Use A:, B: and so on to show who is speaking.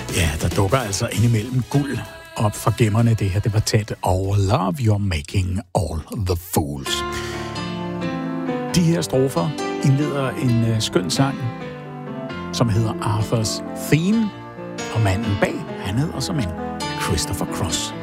A: Ja, der dukker altså indimellem guld op fra gemmerne. Det her, det var tæt over Love You're Making All the Fools. De her strofer indleder en skøn sang, som hedder Arthur's Theme, og manden bag, han hedder som en Christopher Cross.